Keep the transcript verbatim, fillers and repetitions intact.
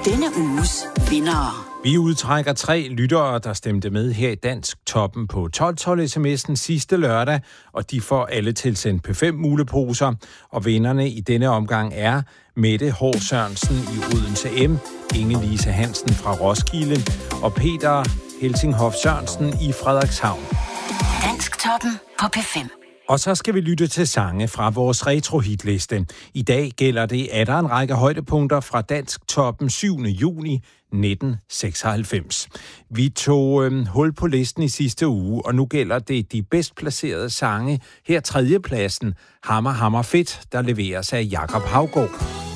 Denne uges vindere. Vi udtrækker tre lyttere, der stemte med her i Dansk Toppen på tolv tolv sms'en sidste lørdag, og de får alle tilsendt P fem muleposer. Og vinderne i denne omgang er Mette H. Sørensen i Odense M, Inge-Lise Hansen fra Roskilde og Peter Helsinghoff Sørensen i Frederikshavn. Dansk Toppen på P fem. Og så skal vi lytte til sange fra vores retro-hitliste. I dag gælder det, at der er en række højdepunkter fra Dansk Toppen syvende juni nitten seksoghalvfems. Vi tog øhm, hul på listen i sidste uge, og nu gælder det de bedst placerede sange. Her tredjepladsen, Hammer Hammer Fedt, der leveres af Jakob Haugaard.